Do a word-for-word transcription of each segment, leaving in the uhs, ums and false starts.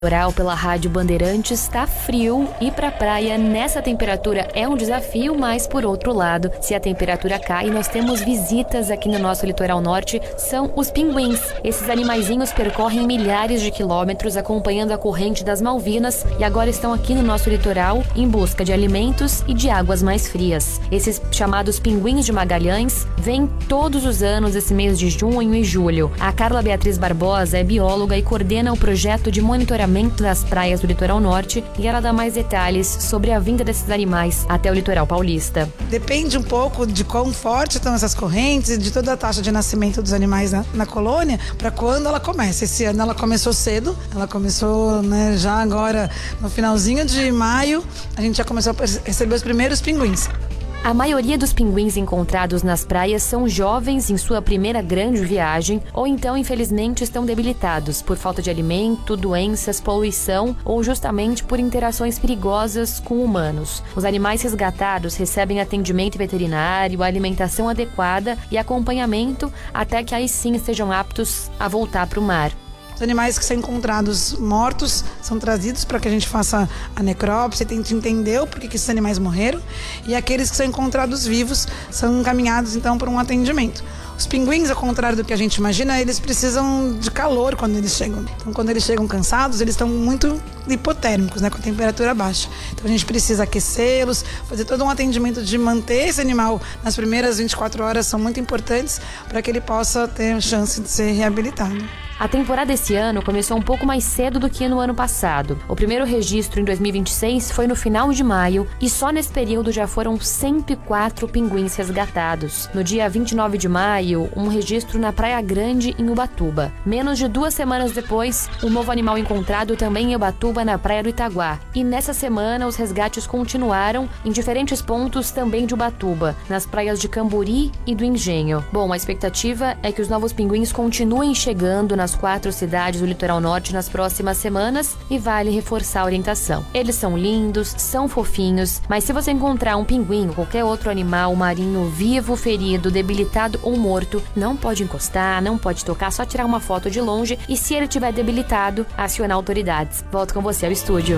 Oral pela Rádio Bandeirantes, tá frio, ir pra praia nessa temperatura é um desafio, mas por outro lado, se a temperatura cai, nós temos visitas aqui no nosso litoral norte, são os pinguins. Esses animaizinhos percorrem milhares de quilômetros acompanhando a corrente das Malvinas e agora estão aqui no nosso litoral em busca de alimentos e de águas mais frias. Esses chamados pinguins de Magalhães vêm todos os anos esse mês de junho e julho. A Carla Beatriz Barbosa é bióloga e coordena o projeto de monitoramento das praias do litoral norte e ela dá mais detalhes sobre a vinda desses animais até o litoral paulista. Depende um pouco de quão forte estão essas correntes e de toda a taxa de nascimento dos animais na, na colônia para quando ela começa. Esse ano ela começou cedo, ela começou, né, já agora no finalzinho de maio, a gente já começou a receber os primeiros pinguins. A maioria dos pinguins encontrados nas praias são jovens em sua primeira grande viagem ou então, infelizmente, estão debilitados por falta de alimento, doenças, poluição ou justamente por interações perigosas com humanos. Os animais resgatados recebem atendimento veterinário, alimentação adequada e acompanhamento até que aí sim estejam aptos a voltar para o mar. Os animais que são encontrados mortos são trazidos para que a gente faça a necrópsia, tente entender o porquê que esses animais morreram, e aqueles que são encontrados vivos são encaminhados então para um atendimento. Os pinguins, ao contrário do que a gente imagina, eles precisam de calor quando eles chegam. Então, quando eles chegam cansados, eles estão muito hipotérmicos, né, com a temperatura baixa. Então, a gente precisa aquecê-los, fazer todo um atendimento de manter esse animal nas primeiras vinte e quatro horas, são muito importantes para que ele possa ter chance de ser reabilitado. A temporada esse ano começou um pouco mais cedo do que no ano passado. O primeiro registro em dois mil e vinte e seis foi no final de maio e só nesse período já foram cento e quatro pinguins resgatados. No dia vinte e nove de maio, um registro na Praia Grande, em Ubatuba. Menos de duas semanas depois, um novo animal encontrado também em Ubatuba, na Praia do Itaguá. E nessa semana, os resgates continuaram em diferentes pontos também de Ubatuba, nas praias de Camburi e do Engenho. Bom, a expectativa é que os novos pinguins continuem chegando nas quatro cidades do litoral norte nas próximas semanas e vale reforçar a orientação. Eles são lindos, são fofinhos, mas se você encontrar um pinguim ou qualquer outro animal marinho vivo, ferido, debilitado ou morto, não pode encostar, não pode tocar, só tirar uma foto de longe e, se ele estiver debilitado, acionar autoridades. Volto com você ao estúdio.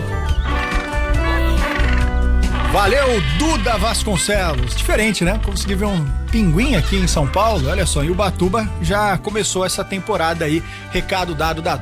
Valeu, Duda Vasconcelos. Diferente, né? Consegui ver um pinguim aqui em São Paulo. Olha só, em Ubatuba já começou essa temporada aí. Recado dado da